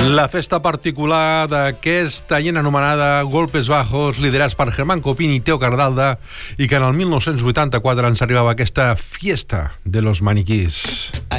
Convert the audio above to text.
La festa particular d'aquest any anomenada Golpes Bajos, liderats per Germán Copini i Teo Cardalda, i que en el 1984 ens arribava aquesta Fiesta de los Maniquís.